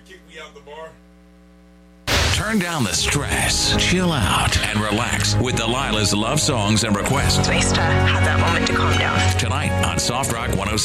kick me out the bar. Turn down the stress, chill out, and relax with Delilah's love songs and requests. It's nice to have that moment to calm down. Tonight on Soft Rock 106.